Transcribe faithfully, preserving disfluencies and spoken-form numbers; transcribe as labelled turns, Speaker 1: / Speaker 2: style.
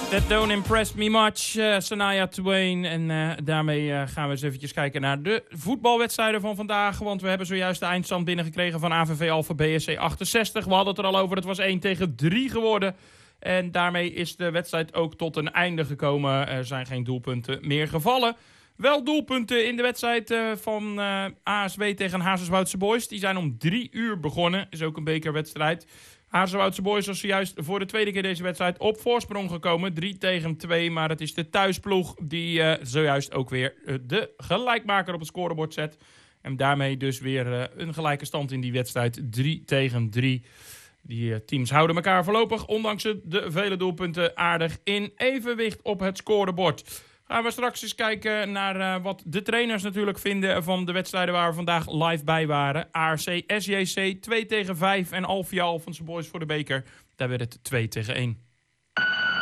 Speaker 1: That don't impress me much, uh, Shania Twain. En uh, daarmee uh, gaan we eens eventjes kijken naar de voetbalwedstrijden van vandaag. Want we hebben zojuist de eindstand binnengekregen van A V V Alphen B S C achtenzestig. We hadden het er al over, het was één tegen drie geworden. En daarmee is de wedstrijd ook tot een einde gekomen. Er zijn geen doelpunten meer gevallen. Wel doelpunten in de wedstrijd uh, van uh, A S W tegen Hazerswoudse Boys. Die zijn om drie uur begonnen. Is ook een bekerwedstrijd. Hazerswoudse Boys was zojuist voor de tweede keer deze wedstrijd op voorsprong gekomen. drie tegen twee, maar het is de thuisploeg die uh, zojuist ook weer uh, de gelijkmaker op het scorebord zet. En daarmee dus weer uh, een gelijke stand in die wedstrijd. drie tegen drie. Die uh, teams houden elkaar voorlopig, ondanks de vele doelpunten, aardig in evenwicht op het scorebord. Gaan we straks eens kijken naar uh, wat de trainers natuurlijk vinden van de wedstrijden waar we vandaag live bij waren. A R C S J C twee tegen vijf en Alfia Alphense Boys voor de beker. Daar werd het twee tegen één.